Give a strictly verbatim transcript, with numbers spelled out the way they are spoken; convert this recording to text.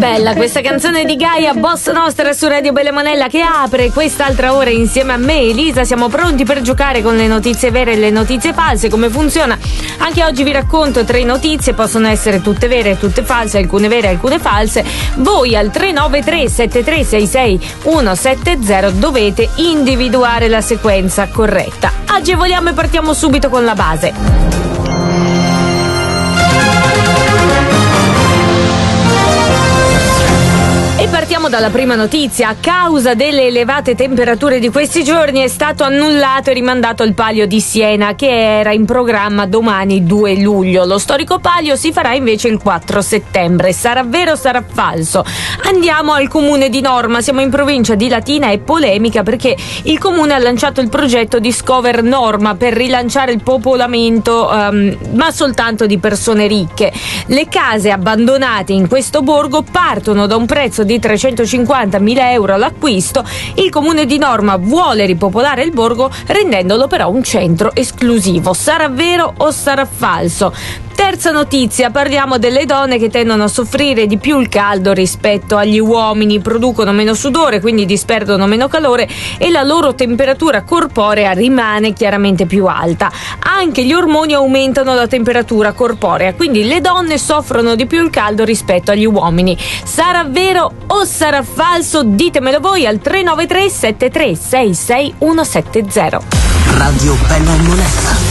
bella questa canzone di Gaia, Bossa Nostra su Radio Bella Monella, che apre quest'altra ora insieme a me, Elisa. Siamo pronti per giocare con le notizie vere e le notizie false. Come funziona? Anche oggi vi racconto tre notizie, possono essere tutte vere e tutte false, alcune vere e alcune false. Voi al tre nove tre sette tre sei sei uno sette zero dovete individuare la sequenza corretta. Agevoliamo e partiamo subito con la base. Partiamo dalla prima notizia. A causa delle elevate temperature di questi giorni è stato annullato e rimandato il Palio di Siena, che era in programma domani due luglio. Lo storico Palio si farà invece il quattro settembre. Sarà vero o sarà falso? Andiamo al comune di Norma, siamo in provincia di Latina. È polemica perché il comune ha lanciato il progetto Discover Norma per rilanciare il popolamento, um, ma soltanto di persone ricche. Le case abbandonate in questo borgo partono da un prezzo di trecentocinquantamila euro all'acquisto. Il comune di Norma vuole ripopolare il borgo rendendolo però un centro esclusivo. Sarà vero o sarà falso? Terza notizia, parliamo delle donne che tendono a soffrire di più il caldo rispetto agli uomini, producono meno sudore, quindi disperdono meno calore e la loro temperatura corporea rimane chiaramente più alta. Anche gli ormoni aumentano la temperatura corporea, quindi le donne soffrono di più il caldo rispetto agli uomini. Sarà vero o sarà falso? Ditemelo voi al tre nove tre sette tre sei sei uno sette zero. Radio Bella Monella.